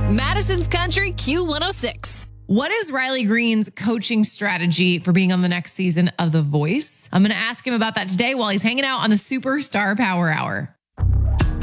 Madison's Country Q106. What is Riley Green's coaching strategy for being on the next season of The Voice? I'm going to ask him about that today while he's hanging out on the Superstar Power Hour.